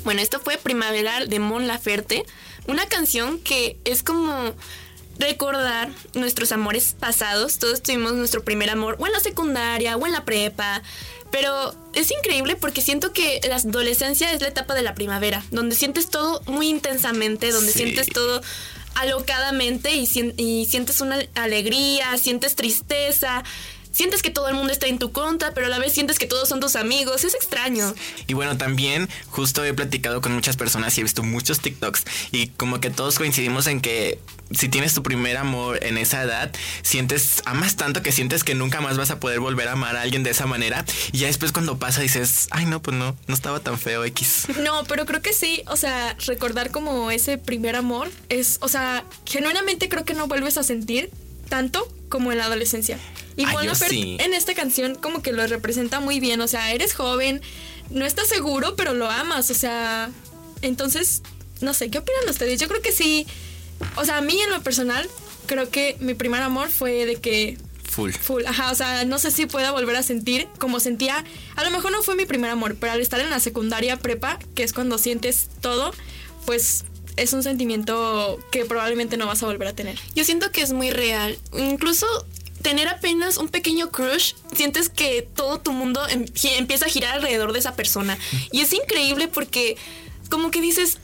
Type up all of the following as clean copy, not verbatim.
Bueno, esto fue Primaveral de Mon Laferte, una canción que es como recordar nuestros amores pasados. Todos tuvimos nuestro primer amor o en la secundaria o en la prepa, pero es increíble porque siento que la adolescencia es la etapa de la primavera, donde sientes todo muy intensamente, donde sientes todo alocadamente y sientes una alegría, sientes tristeza. Sientes que todo el mundo está en tu contra, pero a la vez sientes que todos son tus amigos. Es extraño. Y bueno, también justo he platicado con muchas personas y he visto muchos TikToks y como que todos coincidimos en que si tienes tu primer amor en esa edad, amas tanto que sientes que nunca más vas a poder volver a amar a alguien de esa manera. Y ya después cuando pasa dices, ay no, pues no estaba tan feo X. No, pero creo que sí, o sea, recordar como ese primer amor es, o sea, genuinamente creo que no vuelves a sentir tanto como en la adolescencia. Y Mon Laferte en esta canción como que lo representa muy bien, o sea, eres joven, no estás seguro, pero lo amas, o sea, entonces, no sé, ¿qué opinan ustedes? Yo creo que sí, o sea, a mí en lo personal, creo que mi primer amor fue de que... Full, ajá, o sea, no sé si pueda volver a sentir como sentía, a lo mejor no fue mi primer amor, pero al estar en la secundaria prepa, que es cuando sientes todo, pues... es un sentimiento que probablemente no vas a volver a tener. Yo siento que es muy real. Incluso tener apenas un pequeño crush, sientes que todo tu mundo empieza a girar alrededor de esa persona. Y es increíble porque como que dices,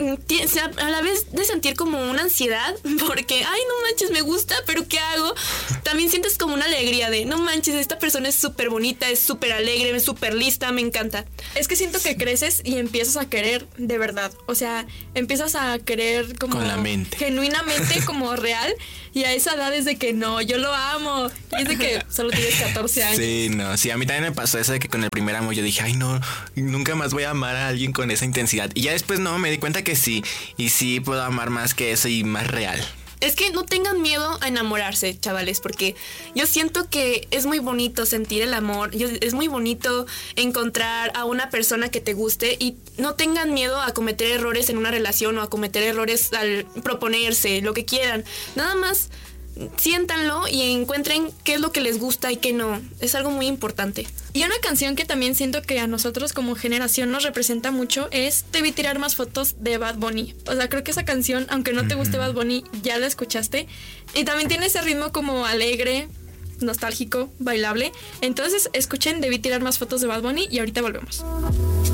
a la vez de sentir como una ansiedad, porque, ay, no manches, me gusta, pero ¿qué hago? También sientes como una alegría de, no manches, esta persona es súper bonita, es súper alegre, es súper lista, me encanta. Es que siento que creces y empiezas a querer de verdad, o sea, empiezas a querer como... con la mente. Genuinamente, como real, y a esa edad es de que no, yo lo amo, y es de que solo tienes 14 años. Sí, a mí también me pasó eso de que con el primer amor yo dije, ay no, nunca más voy a amar a alguien con esa intensidad. Y ya después no, me di cuenta que sí, y sí puedo amar más que eso y más real. Es que no tengan miedo a enamorarse, chavales, porque yo siento que es muy bonito sentir el amor, es muy bonito encontrar a una persona que te guste y no tengan miedo a cometer errores en una relación o a cometer errores al proponerse, lo que quieran. Nada más siéntanlo y encuentren qué es lo que les gusta y qué no. Es algo muy importante. Y una canción que también siento que a nosotros como generación nos representa mucho es Debí tirar más fotos de Bad Bunny. O sea, creo que esa canción, aunque no te guste Bad Bunny, ya la escuchaste. Y también tiene ese ritmo como alegre, nostálgico, bailable. Entonces escuchen Debí tirar más fotos de Bad Bunny y ahorita volvemos.